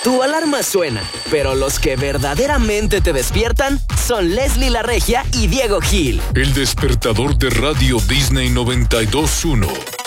Tu alarma suena, pero los que verdaderamente te despiertan son Leslie La Regia y Diego Gil. El despertador de Radio Disney 92.1.